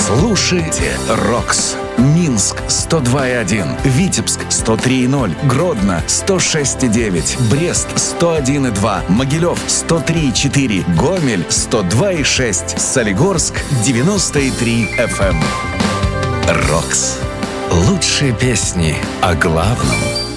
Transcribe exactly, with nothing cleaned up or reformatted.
Слушайте Рокс. Минск сто два и один, Витебск сто три и ноль, Гродно сто шесть и девять, Брест сто один и два, Могилев сто три и четыре, Гомель сто два и шесть, Солигорск девяносто и три эф эм. Рокс. Лучшие песни о главном.